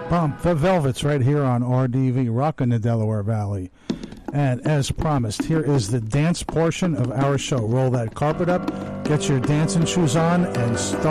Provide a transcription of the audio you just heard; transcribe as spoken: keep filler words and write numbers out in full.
Bump the Velvets right here on R D V, rockin' the Delaware Valley. And as promised, here is the dance portion of our show. Roll that carpet up, get your dancing shoes on, and start.